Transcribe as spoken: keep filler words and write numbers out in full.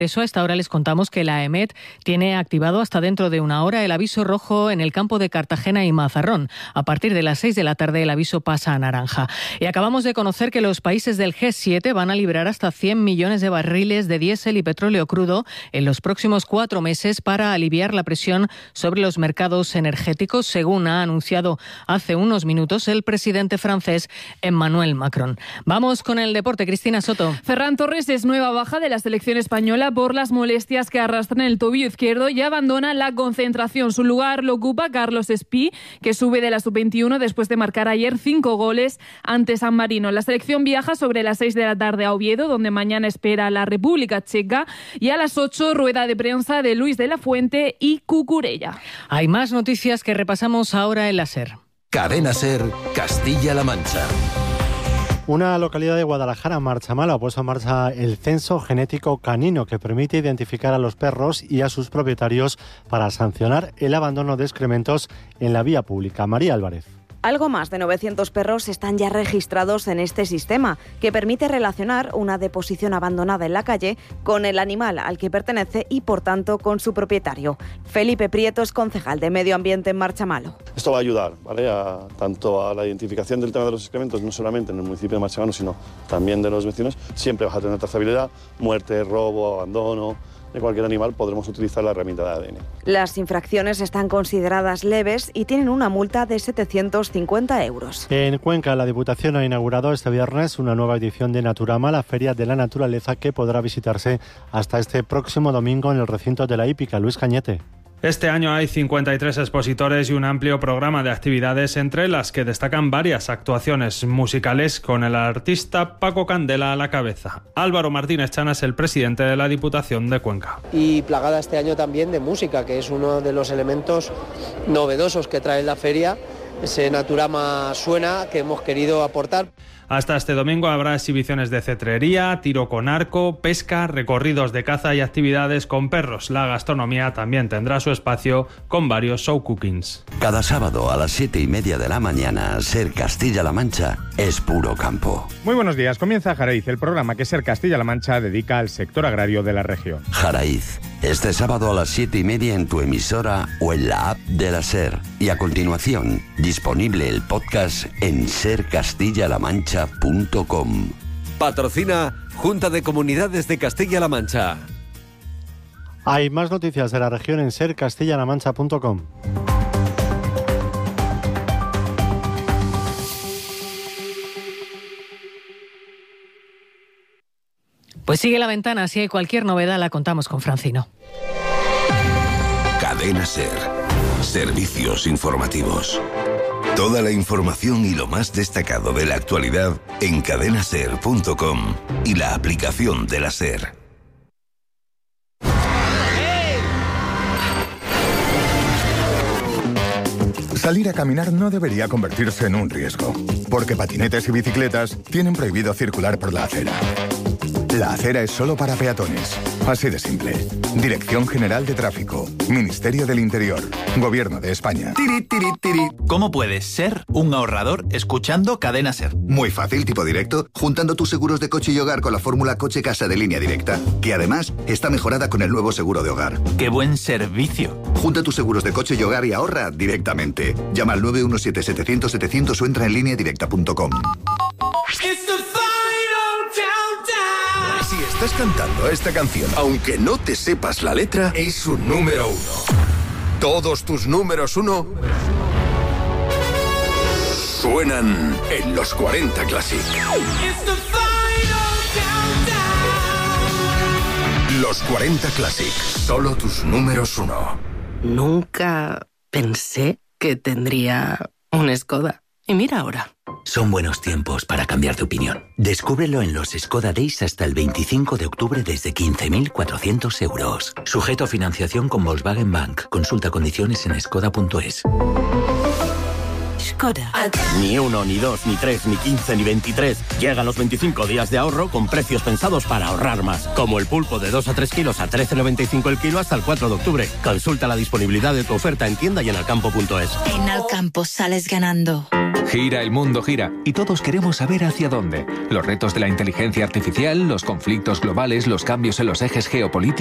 Eso, a esta hora les contamos que la EMET tiene activado hasta dentro de una hora el aviso rojo en el campo de Cartagena y Mazarrón. A partir de las seis de la tarde el aviso pasa a naranja. Y acabamos de conocer que los países del G siete van a liberar hasta cien millones de barriles de diésel y petróleo crudo en los próximos cuatro meses para aliviar la presión sobre los mercados energéticos, según ha anunciado hace unos minutos el presidente francés Emmanuel Macron. Vamos con el deporte. Cristina Soto. Ferran Torres es nueva baja de la selección española por las molestias que arrastra en el tobillo izquierdo y abandona la concentración. Su lugar lo ocupa Carlos Espí, que sube de la sub veintiuno después de marcar ayer cinco goles ante San Marino. La selección viaja sobre las seis de la tarde a Oviedo, donde mañana espera la República Checa, y a las ocho rueda de prensa de Luis de la Fuente y Cucurella. Hay más noticias que repasamos ahora en la SER. Cadena SER, Castilla-La Mancha. Una localidad de Guadalajara, Marchamalo, ha puesto en marcha el censo genético canino que permite identificar a los perros y a sus propietarios para sancionar el abandono de excrementos en la vía pública. María Álvarez. Algo más de novecientos perros están ya registrados en este sistema, que permite relacionar una deposición abandonada en la calle con el animal al que pertenece y, por tanto, con su propietario. Felipe Prieto es concejal de Medio Ambiente en Marchamalo. Esto va a ayudar, ¿vale?, a, tanto a la identificación del tema de los excrementos, no solamente en el municipio de Marchamalo, sino también de los vecinos. Siempre vas a tener trazabilidad, muerte, robo, abandono de cualquier animal, podremos utilizar la herramienta de A D N. Las infracciones están consideradas leves y tienen una multa de setecientos cincuenta euros. En Cuenca, la Diputación ha inaugurado este viernes una nueva edición de Naturama, la Feria de la Naturaleza, que podrá visitarse hasta este próximo domingo en el recinto de la Hípica. Luis Cañete. Este año hay cincuenta y tres expositores y un amplio programa de actividades, entre las que destacan varias actuaciones musicales con el artista Paco Candela a la cabeza. Álvaro Martínez Chana es el presidente de la Diputación de Cuenca. Y plagada este año también de música, que es uno de los elementos novedosos que trae la feria, ese Naturama Suena que hemos querido aportar. Hasta este domingo habrá exhibiciones de cetrería, tiro con arco, pesca, recorridos de caza y actividades con perros. La gastronomía también tendrá su espacio con varios show cookings. Cada sábado a las siete y media de la mañana, SER Castilla-La Mancha es puro campo. Muy buenos días. Comienza Jaraíz, el programa que SER Castilla-La Mancha dedica al sector agrario de la región. Jaraíz, este sábado a las siete y media en tu emisora o en la app de la SER. Y a continuación, disponible el podcast en ser castilla la mancha punto com. Patrocina Junta de Comunidades de Castilla-La Mancha. Hay más noticias de la región en ser castilla la mancha punto com. Pues sigue La Ventana. Si hay cualquier novedad la contamos con Francino. Cadena SER. Servicios informativos. Toda la información y lo más destacado de la actualidad en cadena ser punto com y la aplicación de la SER. Salir a caminar no debería convertirse en un riesgo, porque patinetes y bicicletas tienen prohibido circular por la acera. La acera es solo para peatones. Así de simple. Dirección General de Tráfico. Ministerio del Interior. Gobierno de España. Tiri, tiri, tiri. ¿Cómo puedes ser un ahorrador escuchando Cadena SER? Muy fácil, tipo directo, juntando tus seguros de coche y hogar con la fórmula coche-casa de Línea Directa, que además está mejorada con el nuevo seguro de hogar. ¡Qué buen servicio! Junta tus seguros de coche y hogar y ahorra directamente. Llama al nueve uno siete, setecientos, setecientos o entra en línea directa punto com. Si estás cantando esta canción, aunque no te sepas la letra, es un número uno. Todos tus números uno suenan en los cuarenta Classic. Los cuarenta Classic, solo tus números uno. Nunca pensé que tendría un Skoda. Y mira ahora. Son buenos tiempos para cambiar de opinión. Descúbrelo en los Skoda Days hasta el veinticinco de octubre desde quince mil cuatrocientos euros. Sujeto a financiación con Volkswagen Bank. Consulta condiciones en skoda punto es. Skoda. Ni uno, ni dos, ni tres, ni quince, ni veintitrés. Llegan los veinticinco días de ahorro con precios pensados para ahorrar más. Como el pulpo de dos a tres kilos a trece noventa y cinco el kilo hasta el cuatro de octubre. Consulta la disponibilidad de tu oferta en tienda y en alcampo punto es. En Alcampo sales ganando. Gira, el mundo gira, y todos queremos saber hacia dónde. Los retos de la inteligencia artificial, los conflictos globales, los cambios en los ejes geopolíticos.